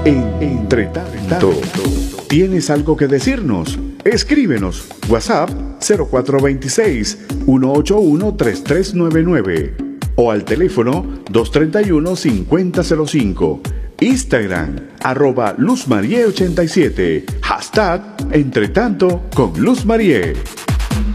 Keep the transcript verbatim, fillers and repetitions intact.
Entre tanto, ¿tienes algo que decirnos? Escríbenos WhatsApp cero cuatro dos seis, uno ocho uno, tres tres nueve nueve o al teléfono dos tres uno, cinco cero cero cinco. Instagram arroba Luz Marie ochenta y siete. Hashtag Entre Tanto con Luz Marie.